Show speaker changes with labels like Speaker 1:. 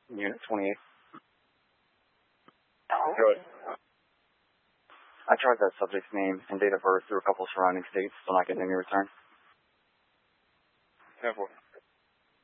Speaker 1: Unit 28.
Speaker 2: Go ahead.
Speaker 1: I tried that subject's name and date of birth through a couple surrounding states, still not getting any return.
Speaker 2: 10-4.